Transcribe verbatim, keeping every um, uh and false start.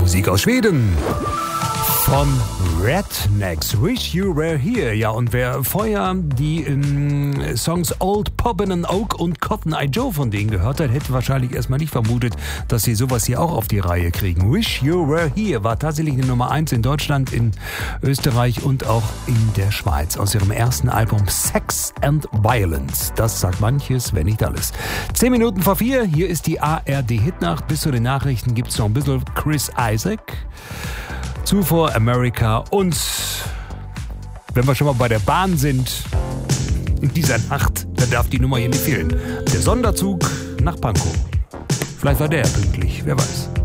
Musik aus Schweden. Von Rednecks, Wish You Were Here. Ja, und wer vorher die ähm, Songs Old Poppin' and Oak und Cotton Eye Joe von denen gehört hat, hätte wahrscheinlich erstmal nicht vermutet, dass sie sowas hier auch auf die Reihe kriegen. Wish You Were Here war tatsächlich eine Nummer eins in Deutschland, in Österreich und auch in der Schweiz. Aus ihrem ersten Album Sex and Violence. Das sagt manches, wenn nicht alles. Zehn Minuten vor vier, hier ist die A R D-Hitnacht. Bis zu den Nachrichten gibt es noch ein bisschen Chris Isaak. Zuvor America und wenn wir schon mal bei der Bahn sind, in dieser Nacht, dann darf die Nummer hier nicht fehlen. Der Sonderzug nach Pankow. Vielleicht war der pünktlich, wer weiß.